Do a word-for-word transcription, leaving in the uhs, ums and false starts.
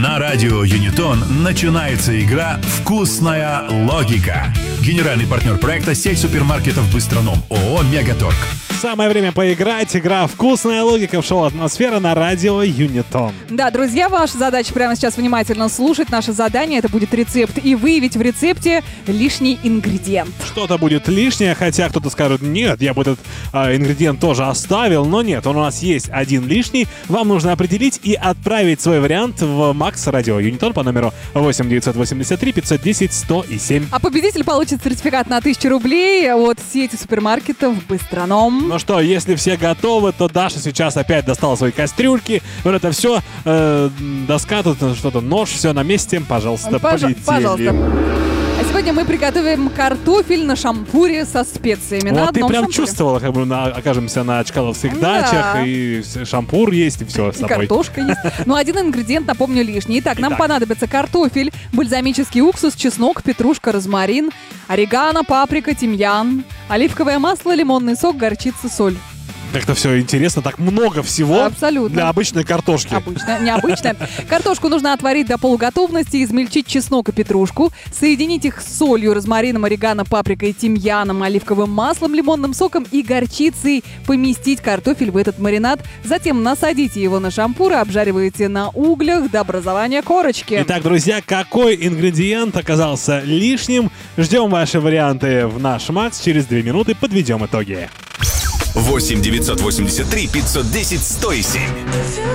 На радио Юнитон начинается игра «Вкусная логика». Генеральный партнер проекта — сеть супермаркетов «Быстроном» ООО «Мегаторг». Самое время поиграть. Игра «Вкусная логика» в шоу «Атмосфера» на радио Юнитон. Да, друзья, ваша задача прямо сейчас внимательно слушать наше задание. Это будет рецепт. И выявить в рецепте лишний ингредиент. Что-то будет лишнее, хотя кто-то скажет, нет, я бы этот э, ингредиент тоже оставил. Но нет, он у нас есть один лишний. Вам нужно определить и отправить свой вариант в Макс Радио Юнитон по номеру восемь девятьсот восемьдесят три пятьсот десять сто семь. А победитель получит сертификат на тысячу рублей от сети супермаркетов «Быстроном». Ну что, если все готовы, то Даша сейчас опять достала свои кастрюльки. Вот это все, э, доска, тут что-то, нож, все на месте. Пожалуйста, Пож- полетели. Пожалуйста. А сегодня мы приготовим картофель на шампуре со специями. на Вот ты одном прям шампуре. чувствовала, как мы на, окажемся на Чкаловских Да. дачах, и шампур есть, и все с И тобой. картошка есть. Но один ингредиент, напомню, лишний. Итак, нам Итак. понадобится картофель, бальзамический уксус, чеснок, петрушка, розмарин, орегано, паприка, тимьян, оливковое масло, лимонный сок, горчица, соль. Как-то все интересно, так много всего Абсолютно. для обычной картошки. Обычно, необычно. Картошку нужно отварить до полуготовности, измельчить чеснок и петрушку, соединить их с солью, розмарином, орегано, паприкой, тимьяном, оливковым маслом, лимонным соком и горчицей, поместить картофель в этот маринад, затем насадите его на шампур и обжариваете на углях до образования корочки. Итак, друзья, какой ингредиент оказался лишним? Ждем ваши варианты в наш Макс. Через две минуты подведем итоги. восемь девятьсот восемьдесят три пятьсот десять сто семь.